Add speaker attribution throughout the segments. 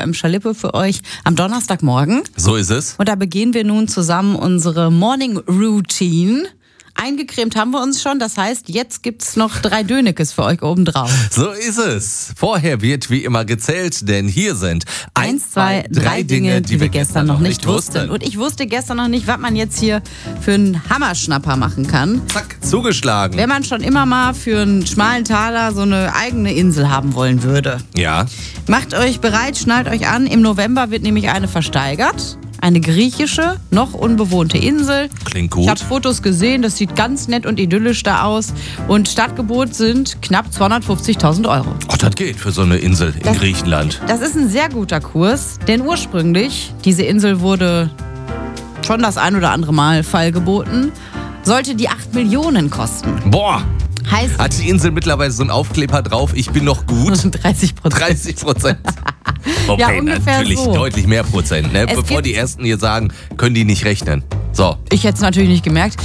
Speaker 1: im Schalippe für euch am Donnerstagmorgen.
Speaker 2: So ist es.
Speaker 1: Und da begehen wir nun zusammen unsere Morning Routine. Eingecremt haben wir uns schon, das heißt, jetzt gibt's noch 3 Dönekes für euch obendrauf.
Speaker 2: So ist es. Vorher wird wie immer gezählt, denn hier sind
Speaker 1: 1, 2, 3 Dinge, die wir gestern noch nicht wussten. Und ich wusste gestern noch nicht, was man jetzt hier für einen Hammerschnapper machen kann.
Speaker 2: Zack, zugeschlagen.
Speaker 1: Wenn man schon immer mal für einen schmalen Taler so eine eigene Insel haben wollen würde.
Speaker 2: Ja.
Speaker 1: Macht euch bereit, schnallt euch an. Im November wird nämlich eine versteigert. Eine griechische, noch unbewohnte Insel.
Speaker 2: Klingt gut.
Speaker 1: Ich habe Fotos gesehen, das sieht ganz nett und idyllisch da aus. Und Startgebot sind knapp 250.000 €.
Speaker 2: Oh, das geht für so eine Insel in Griechenland.
Speaker 1: Das ist ein sehr guter Kurs, denn ursprünglich, diese Insel wurde schon das ein oder andere Mal feilgeboten, sollte die 8 Millionen kosten.
Speaker 2: Boah.
Speaker 1: Heißt,
Speaker 2: Hat die Insel mittlerweile so einen Aufkleber drauf, ich bin noch gut?
Speaker 1: 30%.
Speaker 2: 30%. Okay,
Speaker 1: Ja, ungefähr
Speaker 2: natürlich
Speaker 1: so.
Speaker 2: deutlich mehr Prozent. Ne?
Speaker 1: Es
Speaker 2: Bevor
Speaker 1: gibt-
Speaker 2: die Ersten hier sagen, können die nicht rechnen. So.
Speaker 1: Ich hätte es natürlich nicht gemerkt.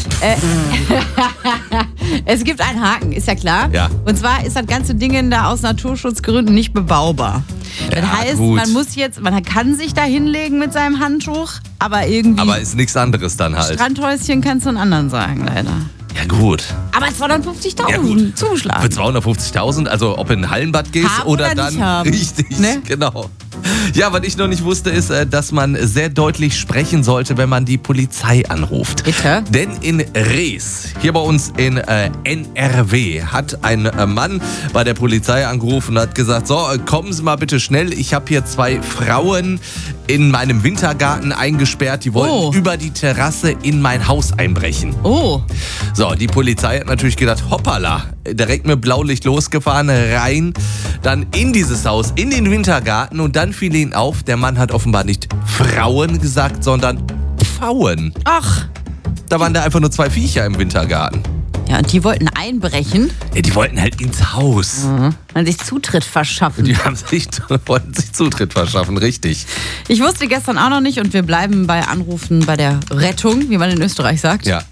Speaker 1: Es gibt einen Haken, ist ja klar.
Speaker 2: Ja.
Speaker 1: Und zwar ist das ganze Ding da aus Naturschutzgründen nicht bebaubar. Das
Speaker 2: Ja,
Speaker 1: heißt,
Speaker 2: gut.
Speaker 1: man kann sich da hinlegen mit seinem Handtuch, aber irgendwie
Speaker 2: Aber ist nichts anderes dann halt.
Speaker 1: Strandhäuschen kannst du einen anderen sagen, leider.
Speaker 2: Ja gut.
Speaker 1: Aber 250.000
Speaker 2: Ja, gut. Für
Speaker 1: zuschlagen.
Speaker 2: 250.000, also ob in ein Hallenbad gehst
Speaker 1: Haben
Speaker 2: oder
Speaker 1: oder
Speaker 2: dann.
Speaker 1: nicht haben.
Speaker 2: Richtig,
Speaker 1: Ne?
Speaker 2: genau. Ja, was ich noch nicht wusste, ist, dass man sehr deutlich sprechen sollte, wenn man die Polizei anruft.
Speaker 1: Bitte?
Speaker 2: Denn in Rees, hier bei uns in NRW, hat ein Mann bei der Polizei angerufen und hat gesagt, so, kommen Sie mal bitte schnell, ich habe hier 2 Frauen in meinem Wintergarten eingesperrt, die wollten über die Terrasse in mein Haus einbrechen.
Speaker 1: Oh,
Speaker 2: So, die Polizei hat natürlich gedacht, hoppala, direkt mit Blaulicht losgefahren, rein, dann in dieses Haus, in den Wintergarten und dann fiel ihnen auf, der Mann hat offenbar nicht Frauen gesagt, sondern Pfauen.
Speaker 1: ach.
Speaker 2: Da waren da einfach nur 2 Viecher im Wintergarten.
Speaker 1: Ja, und die wollten einbrechen
Speaker 2: Ja, die wollten halt ins Haus.
Speaker 1: und sich Zutritt verschaffen.
Speaker 2: Die wollten sich Zutritt verschaffen, richtig.
Speaker 1: Ich wusste gestern auch noch nicht und wir bleiben bei Anrufen bei der Rettung, wie man in Österreich sagt.
Speaker 2: Ja.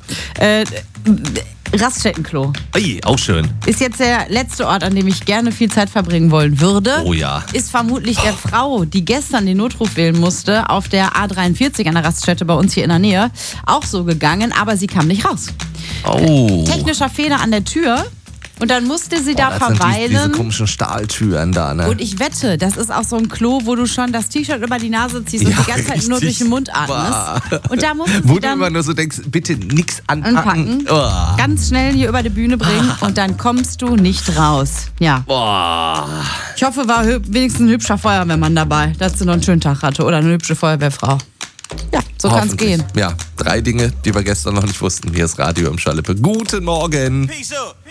Speaker 1: Raststättenklo
Speaker 2: Ey, auch schön.
Speaker 1: ist jetzt der letzte Ort, an dem ich gerne viel Zeit verbringen wollen würde.
Speaker 2: Oh ja.
Speaker 1: Ist vermutlich der Frau, die gestern den Notruf wählen musste, auf der A43 an der Raststätte bei uns hier in der Nähe, auch so gegangen, aber sie kam nicht raus.
Speaker 2: Oh.
Speaker 1: Technischer Fehler an der Tür und dann musste sie da
Speaker 2: Das sind diese
Speaker 1: verweilen.
Speaker 2: komischen Stahltüren da, ne?
Speaker 1: Und ich wette, das ist auch so ein Klo, wo du schon das T-Shirt über die Nase ziehst und
Speaker 2: Ja,
Speaker 1: die ganze Zeit nur
Speaker 2: richtig.
Speaker 1: durch den Mund atmest. Und da musste
Speaker 2: Wo
Speaker 1: sie
Speaker 2: du immer
Speaker 1: dann
Speaker 2: nur so denkst, bitte nix anpacken.
Speaker 1: anpacken,
Speaker 2: Oh.
Speaker 1: ganz schnell hier über die Bühne bringen und dann kommst du nicht raus. Ja,
Speaker 2: Boah.
Speaker 1: ich hoffe, war wenigstens ein hübscher Feuerwehrmann dabei, dass sie noch einen schönen Tag hatte oder eine hübsche Feuerwehrfrau. Ja, so kann's
Speaker 2: Hoffentlich.
Speaker 1: gehen.
Speaker 2: Ja, 3 Dinge, die wir gestern noch nicht wussten. Hier ist Radio im Schalippe. Guten Morgen.
Speaker 3: Peace out.